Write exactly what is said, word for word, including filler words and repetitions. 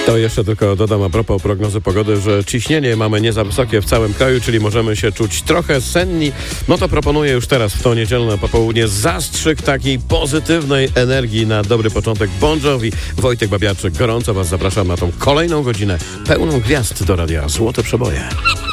To jeszcze tylko dodam a propos prognozy pogody, że ciśnienie mamy nie za wysokie w całym kraju, czyli możemy się czuć trochę senni. No to proponuję już teraz w to niedzielne popołudnie zastrzyk takiej pozytywnej energii na dobry początek. Bon Jovi, Wojtek Babiarczyk. Gorąco Was zapraszam na tą kolejną godzinę pełną gwiazd do radia Złote Przeboje.